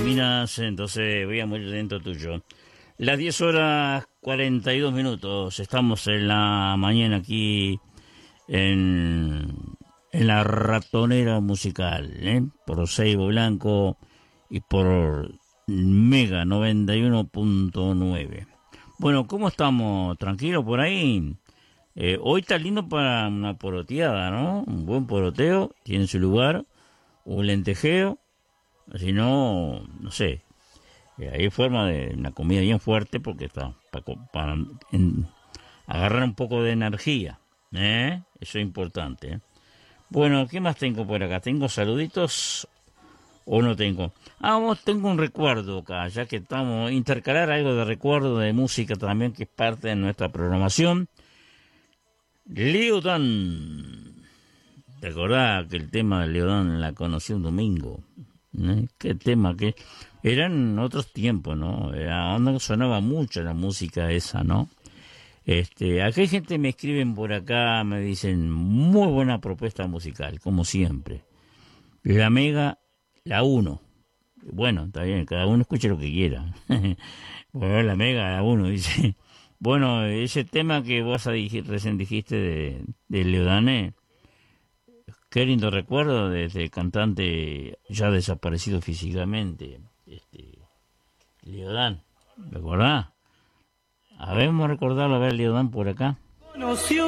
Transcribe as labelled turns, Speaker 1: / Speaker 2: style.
Speaker 1: dominas, entonces voy a morir dentro tuyo. Las 10:42. Estamos en la mañana aquí en la ratonera musical, por Seibo Blanco y por Mega 91.9. Bueno, ¿cómo estamos? ¿Tranquilos por ahí? Hoy está lindo para una poroteada, ¿no? Un buen poroteo, tiene su lugar, un lentejeo, si no, no sé. Hay forma de una comida bien fuerte porque está para agarrar un poco de energía, ¿eh? Eso es importante, ¿eh? Bueno, ¿qué más tengo por acá? ¿Tengo saluditos o no tengo? Tengo un recuerdo acá, ya que estamos intercalar algo de recuerdo de música también, que es parte de nuestra programación. Leodán. ¿Te acordás que el tema de Leodán la conocí un domingo? Qué tema que eran otros tiempos, ¿no? Sonaba mucho la música esa, ¿no? Acá hay gente me escriben por acá, me dicen muy buena propuesta musical, como siempre. La Mega, la 1. Bueno, está bien, cada uno escuche lo que quiera. Bueno, la Mega, la 1, dice. Bueno, ese tema que vos recién dijiste de Leodane, qué lindo recuerdo de este cantante ya desaparecido físicamente, Leodán, ¿te acordás? A ver, vamos a recordarlo, a ver Leodán por acá.
Speaker 2: Conoció